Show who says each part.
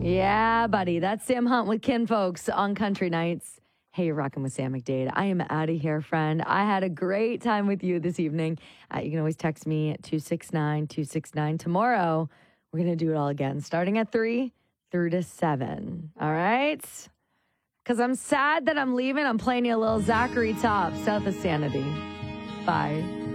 Speaker 1: Yeah, buddy. That's Sam Hunt with Kin Folks on Country Nights. Hey, you're rocking with Sam McDade. I am out of here, friend. I had a great time with you this evening. You can always text me at 269-269. Tomorrow, we're going to do it all again, starting at 3 through to 7. All right? Because I'm sad that I'm leaving. I'm playing you a little Zachary Top, South of Sanity. Bye.